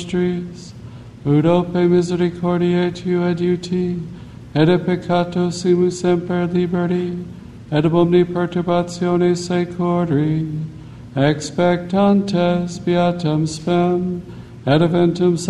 nostris, ut ope misericordiae tu adiuti, et a peccato simus semper liberi, et ab omni perturbatione secori, expectantes beatam spem, et eventum